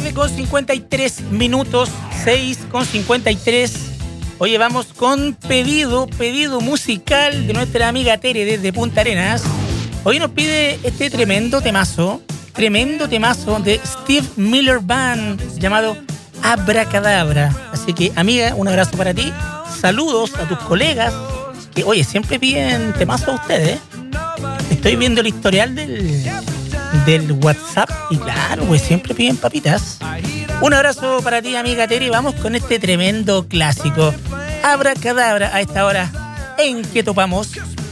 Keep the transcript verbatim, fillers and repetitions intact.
tarde con cincuenta y tres minutos, seis con cincuenta y tres. Oye, vamos con pedido, pedido musical de nuestra amiga Tere desde Punta Arenas. Hoy nos pide este tremendo temazo, tremendo temazo de Steve Miller Band llamado Abracadabra. Así que, amiga, un abrazo para ti. Saludos a tus colegas que, oye, siempre piden temazo a ustedes. Estoy viendo el historial del, del WhatsApp y claro, pues siempre piden papitas. Un abrazo para ti, amiga Tere. Vamos con este tremendo clásico. Abracadabra a esta hora en que topamos